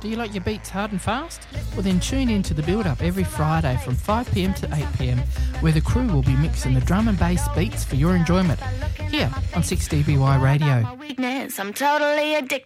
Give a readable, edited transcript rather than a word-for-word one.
Do you like your beats hard and fast? Well then tune in to The Build Up every Friday from 5pm to 8pm, where the crew will be mixing the drum and bass beats for your enjoyment, here on 6DBY Radio. I'm totally addicted.